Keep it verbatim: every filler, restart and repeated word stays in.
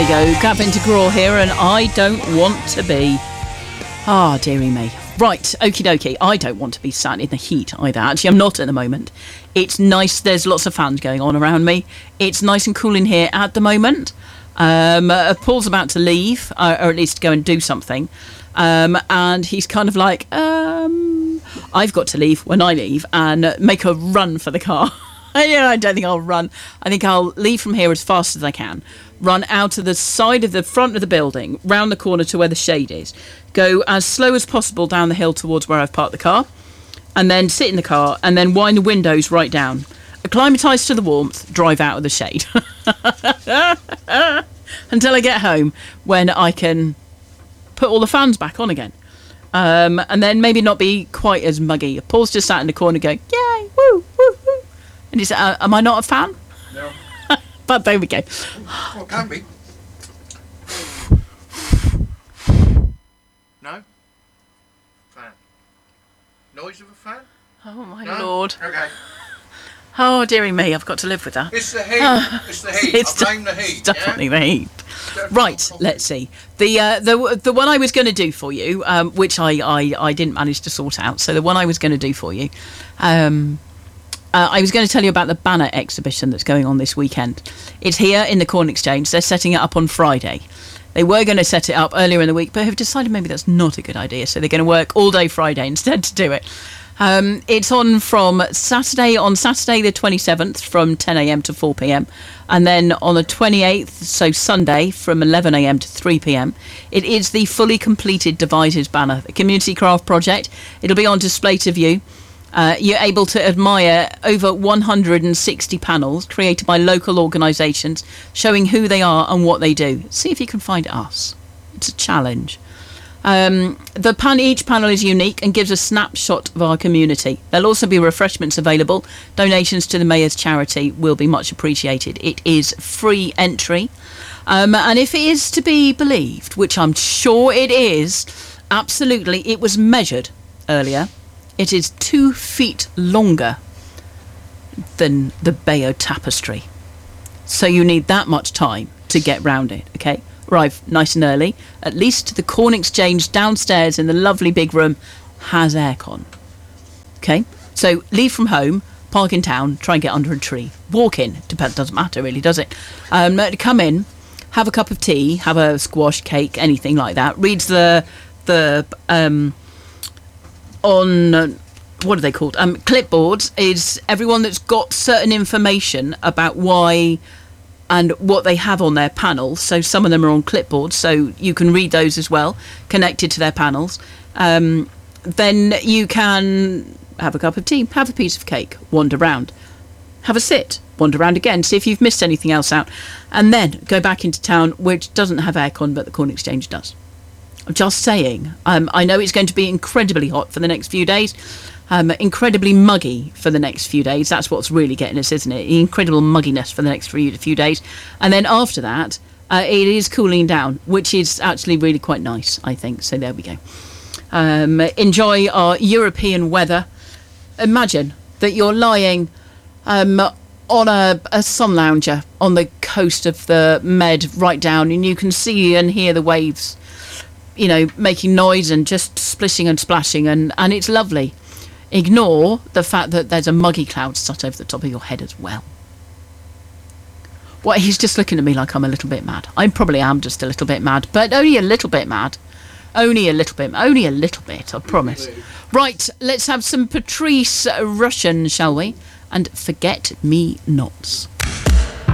There you go, Gavin DeGraw here, and I don't want to be. Ah, oh, dearie me. Right, okie dokie. I don't want to be sat in the heat either. Actually, I'm not at the moment. It's nice. There's lots of fans going on around me. It's nice and cool in here at the moment. Um, uh, Paul's about to leave, uh, or at least go and do something. Um, and he's kind of like, um, I've got to leave when I leave and uh, make a run for the car. Yeah, I don't think I'll run. I think I'll leave from here as fast as I can, run out to the side of the front of the building, round the corner to where the shade is, go as slow as possible down the hill towards where I've parked the car, and then sit in the car and then wind the windows right down, acclimatise to the warmth, drive out of the shade until I get home, when I can put all the fans back on again. Um, and then maybe not be quite as muggy. Paul's just sat in the corner going, yay, woo, woo, woo. And he said, uh, am I not a fan? No. But there we go. Well, can be. No? Fan. Noise of a fan? Oh, my No? Lord. Okay. Oh, dearie me, I've got to live with that. It's the heat. Uh, it's the heat. it's I blame the heat. Definitely yeah? the heat. Definitely Right, the problem. let's see. The uh, the the one I was going to do for you, um, which I, I, I didn't manage to sort out. So the one I was going to do for you, um, uh, I was going to tell you about the banner exhibition that's going on this weekend. It's here in the Corn Exchange. They're setting it up on Friday. They were going to set it up earlier in the week, but have decided maybe that's not a good idea. So they're going to work all day Friday instead to do it. Um, it's on from Saturday, on Saturday the twenty-seventh from ten a.m. to four p.m. and then on the twenty-eighth, so Sunday, from eleven a.m. to three p.m. It is the fully completed Devices banner, the community craft project. It'll be on display to view. Uh, you're able to admire over one hundred sixty panels created by local organisations showing who they are and what they do. See if you can find us. It's a challenge. Um, the pan- each panel is unique and gives a snapshot of our community. There'll also be refreshments available. Donations to the Mayor's charity will be much appreciated. It is free entry. Um, and if it is to be believed, which I'm sure it is, absolutely, it was measured earlier. It is two feet longer than the Bayeux Tapestry. So you need that much time to get round it, okay? Arrive nice and early. At least the Corn Exchange downstairs in the lovely big room has aircon. Okay? So leave from home, park in town, try and get under a tree. Walk in. Depends, doesn't matter really, does it? Um, come in, have a cup of tea, have a squash, cake, anything like that. Read the, the um, on, uh, what are they called? Um, clipboards is everyone that's got certain information about why and what they have on their panels. So some of them are on clipboards, so you can read those as well, connected to their panels. Um, then you can have a cup of tea, have a piece of cake, wander round, have a sit, wander around again, see if you've missed anything else out, and then go back into town, which doesn't have aircon, but the Corn Exchange does. I'm just saying, um, I know it's going to be incredibly hot for the next few days, Um, incredibly muggy for the next few days. That's what's really getting us, isn't it? Incredible mugginess for the next few, few days. And then after that, uh, it is cooling down, which is actually really quite nice, I think. So there we go. Um, enjoy our European weather. Imagine that you're lying um, on a, a sun lounger on the coast of the Med right down, and you can see and hear the waves, you know, making noise and just splishing and splashing, and, and it's lovely. Ignore the fact that there's a muggy cloud stuck over the top of your head as well. Well, he's just looking at me like I'm a little bit mad. I probably am just a little bit mad, but only a little bit mad. Only a little bit. Only a little bit, I promise. Right, let's have some Patrice Russian, shall we? And Forget Me Nots.